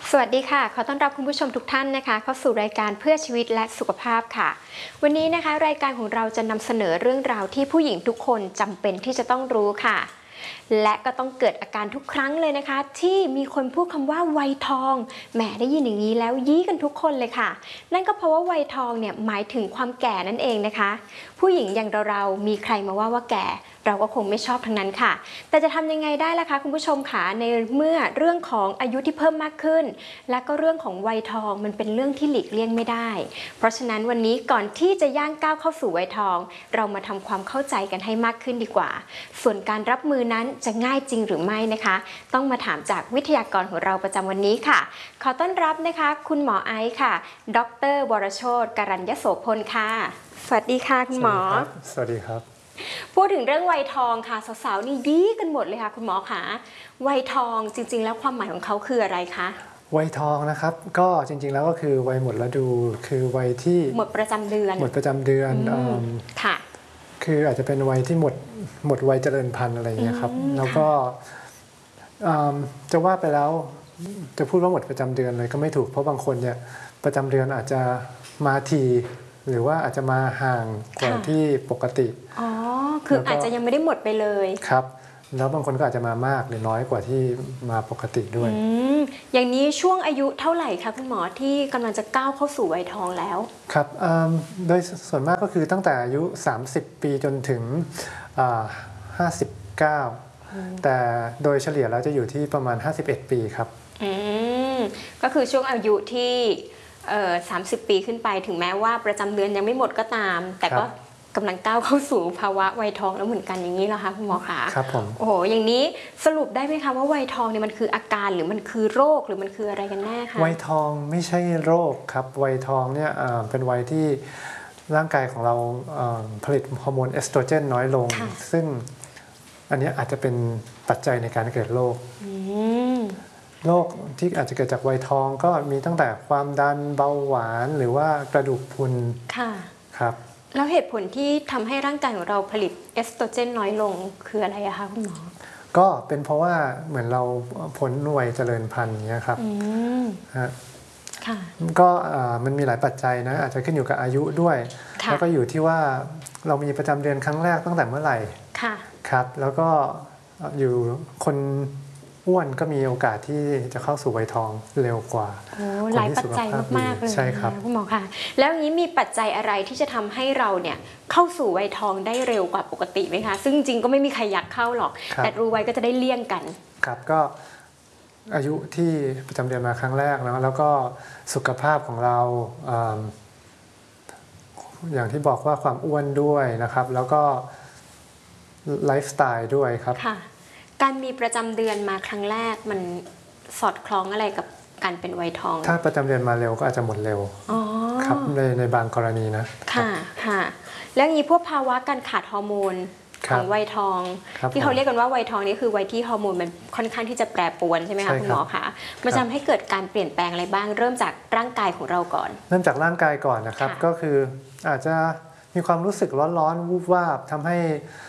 สวัสดีค่ะขอต้อนรับคุณผู้ชมทุกท่านนะคะเข้าสู่รายการเพื่อชีวิตและสุขภาพค่ะวันนี้นะคะรายการของเราจะนำเสนอเรื่องราวที่ผู้หญิงทุกคนจำเป็นที่จะต้องรู้ค่ะและก็ต้องเกิดอาการทุกครั้งเลยนะคะที่มีคนพูดคำว่าวัยทองแหมได้ยินอย่างนี้แล้วยี้กันทุกคนเลยค่ะนั่นก็เพราะว่าวัยทองเนี่ยหมายถึงความแก่นั่นเองนะคะผู้หญิงอย่างเรามีใครมาว่าแก่เราก็คงไม่ชอบทั้งนั้นค่ะแต่จะทำยังไงได้ล่ะคะคุณผู้ชมคะในเมื่อเรื่องของอายุที่เพิ่มมากขึ้นและก็เรื่องของวัยทองมันเป็นเรื่องที่หลีกเลี่ยงไม่ได้เพราะฉะนั้นวันนี้ก่อนที่จะย่างก้าวเข้าสู่วัยทองเรามาทำความเข้าใจกันให้มากขึ้นดีกว่าส่วนการรับมือนั้นจะง่ายจริงหรือไม่นะคะต้องมาถามจากวิทยากรของเราประจำวันนี้ค่ะขอต้อนรับนะคะคุณหมอไอซ์ค่ะดร.วรโชติ กรัญญโสพลค่ะสวัสดีค่ะคุณหมอสวัสดีครับพูดถึงเรื่องวัยทองค่ะสาวๆนี่ยี้กันหมดเลยค่ะคุณหมอคะวัยทองจริงๆแล้วความหมายของเขาคืออะไรคะวัยทองนะครับก็จริงๆแล้วก็คือวัยหมดฤดูคือวัยที่หมดประจำเดือนค่ะคืออาจจะเป็นวัยที่หมดวัยเจริญพันธุ์อะไรอย่างเงี้ยครับแล้วก็จะว่าไปแล้วจะพูดว่าหมดประจำเดือนเลยก็ไม่ถูกเพราะบางคนเนี่ยประจำเดือนอาจจะมาทีหรือว่าอาจจะมาห่างกว่าที่ปกติอ๋อคืออาจจะยังไม่ได้หมดไปเลยครับแล้วบางคนก็อาจจะมามากหรือน้อยกว่าที่มาปกติด้วยอย่างนี้ช่วงอายุเท่าไหร่คะคุณหมอที่กำลังจะก้าวเข้าสู่วัยทองแล้วครับโดยส่วนมากก็คือตั้งแต่อายุ30ปีจนถึง59แต่โดยเฉลี่ยแล้วจะอยู่ที่ประมาณ51ปีครับก็คือช่วงอายุที่30 ปีขึ้นไปถึงแม้ว่าประจำเดือนยังไม่หมดก็ตามแต่ก็กำลังก้าวเข้าสู่ภาวะวัยทองแล้วเหมือนกันอย่างนี้เหรอคะคุณหมอคะครับผมโอ้โหอย่างนี้สรุปได้ไหมคะว่าวัยทองเนี่ยมันคืออาการหรือมันคือโรคหรือมันคืออะไรกันแน่คะวัยทองไม่ใช่โรคครับวัยทองเนี่ยเป็นวัยที่ร่างกายของเราผลิตฮอร์โมนเอสโตรเจนน้อยลงซึ่งอันนี้อาจจะเป็นปัจจัยในการเกิดโรคโรคที่อาจจะเกิดจากวัยทองก็มีตั้งแต่ความดันเบาหวานหรือว่ากระดูกพรุนครับแล้วเหตุผลที่ทำให้ร่างกายของเราผลิตเอสโตรเจนน้อยลงคืออะไรอะคะคุณหมอก็เป็นเพราะว่าเหมือนเราพ้นวัยเจริญพันธุ์อย่างเงี้ยครับก็มันมีหลายปัจจัยนะอาจจะขึ้นอยู่กับอายุด้วยแล้วก็อยู่ที่ว่าเรามีประจำเดือนครั้งแรกตั้งแต่เมื่อไหร่ครับแล้วก็อยู่คนอ้วนก็มีโอกาสที่จะเข้าสู่วัยทองเร็วกว่าหลายปัจจัยมากๆเลยใช่ครับคุณหมอค่ะแล้วอย่างนี้มีปัจจัยอะไรที่จะทำให้เราเนี่ยเข้าสู่วัยทองได้เร็วกว่าปกติไหมคะซึ่งจริงก็ไม่มีใครอยากเข้าหรอกแต่รู้ไว้ก็จะได้เลี่ยงกันครับก็อายุที่ประจำเดือนมาครั้งแรกนะแล้วก็สุขภาพของเราอย่างที่บอกว่าความอ้วนด้วยนะครับแล้วก็ไลฟ์สไตล์ด้วยครับการมีประจำเดือนมาครั้งแรกมันสอดคล้องอะไรกับการเป็นวัยทองถ้าประจำเดือนมาเร็วก็อาจจะหมดเร็วครับในบางกรณีนะค่ะแล้วอย่างนี้พวกภาวะการขาดฮอร์โมนของวัยทองที่เขาเรียกกันว่าวัยทองนี่คือวัยที่ฮอร์โมนมันค่อนข้างที่จะแปรปรวนใช่ไหมคะคุณหมอคะมันจะทำให้เกิดการเปลี่ยนแปลงอะไรบ้างเริ่มจากร่างกายของเราก่อนเริ่มจากร่างกายก่อนนะครับก็คืออาจจะมีความรู้สึกร้อนๆวูบวาบทำให้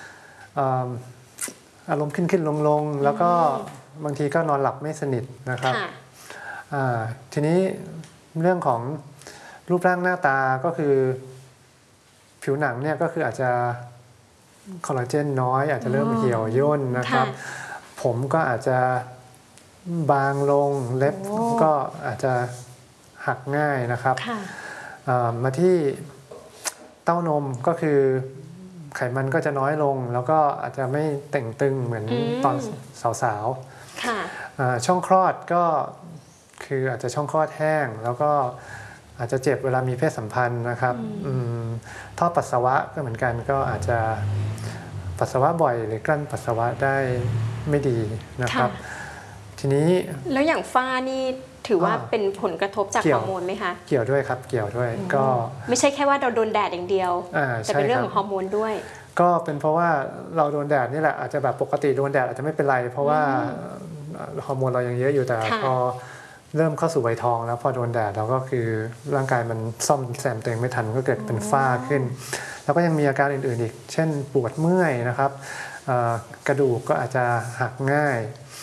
อารมณ์ขึ้นลงแล้วก็บางทีก็นอนหลับไม่สนิทนะครับทีนี้เรื่องของรูปร่างหน้าตาก็คือผิวหนังเนี่ยก็คืออาจจะคอลลาเจนน้อยอาจจะเริ่มเหี่ยวย่นนะครับผมก็อาจจะบางลงเล็บก็อาจจะหักง่ายนะครับมาที่เต้านมก็คือไขมันก็จะน้อยลงแล้วก็อาจจะไม่เต่งตึงเหมือนตอนสาวๆช่องคลอดก็คืออาจจะช่องคลอดแห้งแล้วก็อาจจะเจ็บเวลามีเพศสัมพันธ์นะครับท่อปัสสาวะก็เหมือนกันก็อาจจะปัสสาวะบ่อยหรือกลั้นปัสสาวะได้ไม่ดีนะครับทีนี้แล้วอย่างฝ้านี่ถือว่าเป็นผลกระทบจากฮอร์โมนไหมคะเกี่ยวด้วยครับเกี่ยวด้วยก็ไม่ใช่แค่ว่าเราโดนแดดอย่างเดียวแต่เป็นเรื่องของฮอร์โมนด้วยก็เป็นเพราะว่าเราโดนแดดนี่แหละอาจจะแบบปกติโดนแดดอาจจะไม่เป็นไรเพราะว่าฮอร์โมนเรายังเยอะอยู่แต่พอเริ่มเข้าสู่วัยทองแล้วพอโดนแดดเราก็คือร่างกายมันซ่อมแซมตัวเองไม่ทันก็เกิดเป็นฝ้าขึ้นแล้วก็ยังมีอาการอื่นๆอีกเช่นปวดเมื่อยนะครับกระดูกก็อาจจะหักง่าย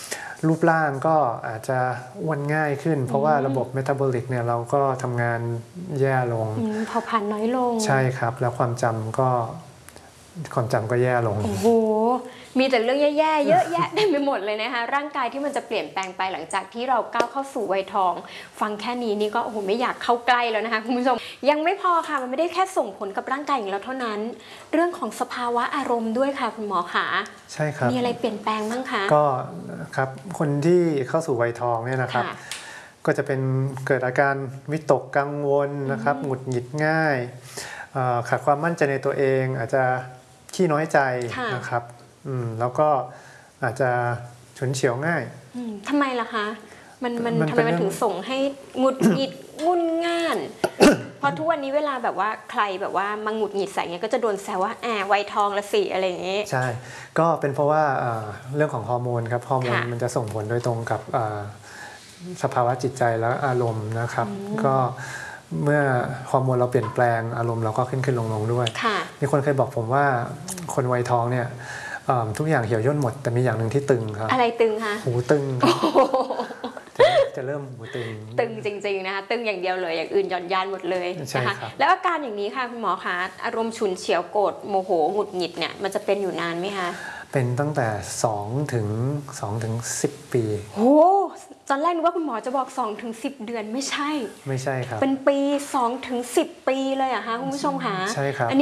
รูปร่างก็อาจจะอ้วนง่ายขึ้น เพราะว่าระบบเมตาบอลิกเนี่ยเราก็ทำงานแย่ลงเผาผลาญน้อยลงใช่ครับแล้วความจำก็แย่ลงโอ้โหมีแต่เรื่องแย่ๆเยอะแยะเต็มไปหมดเลยนะคะร่างกายที่มันจะเปลี่ยนแปลงไปหลังจากที่เราก้าวเข้าสู่วัยทองฟังแค่นี้นี่ก็โอ้โหไม่อยากเข้าใกล้แล้วนะคะคุณผู้ชมยังไม่พอค่ะมันไม่ได้แค่ส่งผลกับร่างกายอย่างเราเท่านั้นเรื่องของสภาวะอารมณ์ด้วยค่ะคุณหมอคะใช่ครับมีอะไรเปลี่ยนแปลงบ้างคะก็ครับคนที่เข้าสู่วัยทองเนี่ยนะครับก็จะเป็นเกิดอาการวิตกกังวลนะครับหงุดหงิดง่ายขาดความมั่นใจในตัวเองอาจจะขี้น้อยใจนะครับแล้วก็อาจจะฉุนเฉียวง่ายทำไมล่ะคะมันทำไมมันถึงส่งให้หงุดหงิดงุนง่าน เพราะทุกวันนี้เวลาแบบว่าใครแบบว่ามาหงุดหงิดใส่เงี้ยก็จะโดนแซวว่าวัยทองละสิอะไรอย่างงี้ใช่ก็เป็นเพราะว่าเรื่องของฮอร์โมนครับฮอร์โมนมันจะส่งผลโดยตรงกับสภาวะจิตใจและอารมณ์นะครับก็เมื่อฮอร์โมนเราเปลี่ยนแปลงอารมณ์เราก็ขึ้นลงด้วยมีคนเคยบอกผมว่าคนวัยทองเนี่ยทุกอย่างเหี่ยวย่นหมดแต่มีอย่างหนึ่งที่ตึงครับอะไรตึงคะหูตึงจะเริ่มหูตึงจริงๆนะคะตึงอย่างเดียวเลยอย่างอื่นหย่อนยานหมดเลยนะคะแล้วอาการอย่างนี้ค่ะคุณหมอคะอารมณ์ฉุนเฉียวโกรธโมโหหงุดหงิดเนี่ยมันจะเป็นอยู่นานไหมคะเป็นตั้งแต่2 ถึง 10 ปีโอ้ตอนแรกนึกว่าคุณหมอจะบอก2 ถึง 10 เดือนไม่ใช่ครับเป็นปี2 ถึง 10 ปีเลยอะคะคุณผู้ชมคะใช่ครับ